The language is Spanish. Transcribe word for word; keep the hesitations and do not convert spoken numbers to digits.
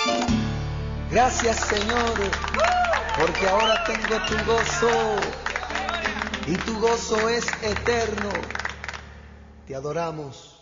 Gracias, Señor, porque ahora tengo tu gozo y tu gozo es eterno. Te adoramos.